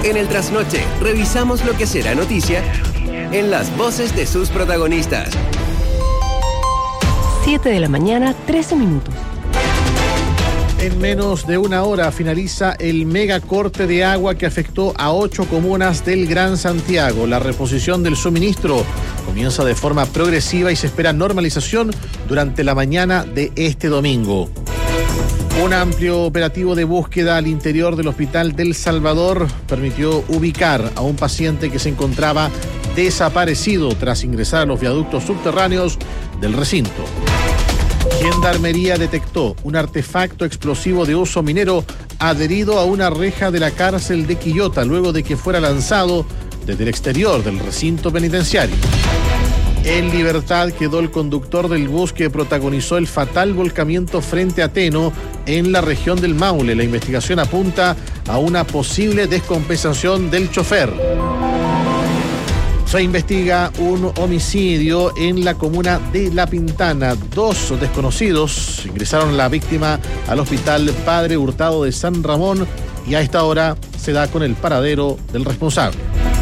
En el Trasnoche, revisamos lo que será noticia en las voces de sus protagonistas. 7 de la mañana, 13 minutos. En menos de una hora finaliza el megacorte de agua que afectó a 8 comunas del Gran Santiago. La reposición del suministro comienza de forma progresiva y se espera normalización durante la mañana de este domingo. Un amplio operativo de búsqueda al interior del Hospital del Salvador permitió ubicar a un paciente que se encontraba desaparecido tras ingresar a los viaductos subterráneos del recinto. Gendarmería detectó un artefacto explosivo de uso minero adherido a una reja de la cárcel de Quillota luego de que fuera lanzado desde el exterior del recinto penitenciario. En libertad quedó el conductor del bus que protagonizó el fatal volcamiento frente a Teno en la región del Maule. La investigación apunta a una posible descompensación del chofer. Se investiga un homicidio en la comuna de La Pintana. 2 desconocidos ingresaron a la víctima al hospital Padre Hurtado de San Ramón y a esta hora se da con el paradero del responsable.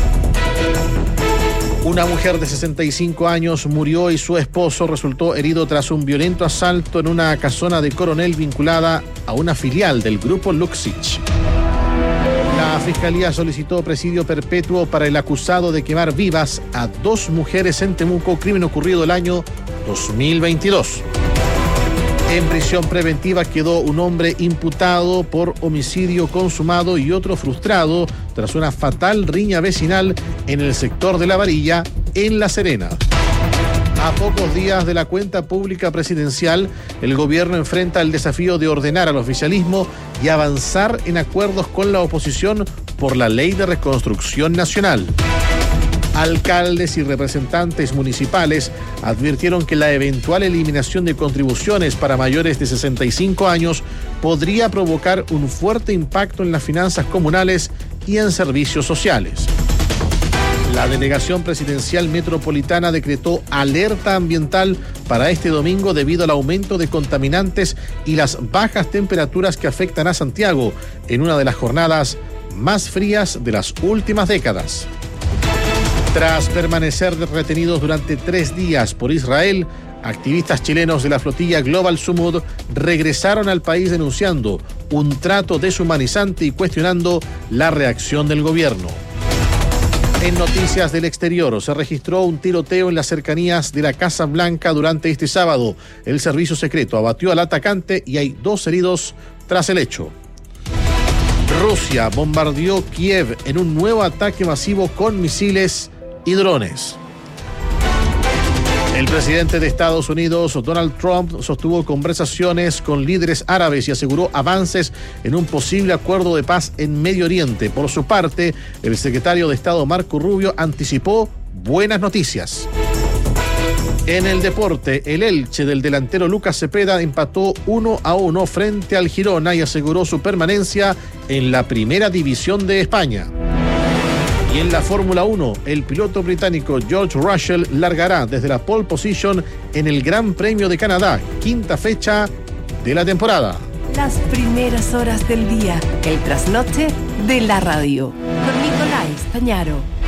Una mujer de 65 años murió y su esposo resultó herido tras un violento asalto en una casona de Coronel vinculada a una filial del grupo Luxich. La Fiscalía solicitó presidio perpetuo para el acusado de quemar vivas a 2 mujeres en Temuco, crimen ocurrido el año 2022. En prisión preventiva quedó un hombre imputado por homicidio consumado y otro frustrado tras una fatal riña vecinal en el sector de La Varilla, en La Serena. A pocos días de la cuenta pública presidencial, el gobierno enfrenta el desafío de ordenar al oficialismo y avanzar en acuerdos con la oposición por la Ley de Reconstrucción Nacional. Alcaldes y representantes municipales advirtieron que la eventual eliminación de contribuciones para mayores de 65 años podría provocar un fuerte impacto en las finanzas comunales y en servicios sociales. La delegación presidencial metropolitana decretó alerta ambiental para este domingo debido al aumento de contaminantes y las bajas temperaturas que afectan a Santiago en una de las jornadas más frías de las últimas décadas. Tras permanecer retenidos durante 3 días por Israel, activistas chilenos de la flotilla Global Sumud regresaron al país denunciando un trato deshumanizante y cuestionando la reacción del gobierno. En noticias del exterior, se registró un tiroteo en las cercanías de la Casa Blanca durante este sábado. El servicio secreto abatió al atacante y hay 2 heridos tras el hecho. Rusia bombardeó Kiev en un nuevo ataque masivo con misiles y drones. El presidente de Estados Unidos, Donald Trump, sostuvo conversaciones con líderes árabes y aseguró avances en un posible acuerdo de paz en Medio Oriente. Por su parte, el secretario de Estado, Marco Rubio, anticipó buenas noticias. En el deporte, el Elche del delantero Lucas Cepeda empató 1-1 frente al Girona y aseguró su permanencia en la primera división de España. Y en la Fórmula 1, el piloto británico George Russell largará desde la pole position en el Gran Premio de Canadá, 5ª fecha de la temporada. Las primeras horas del día, el trasnoche de la radio. Con Nicolás Pañaro.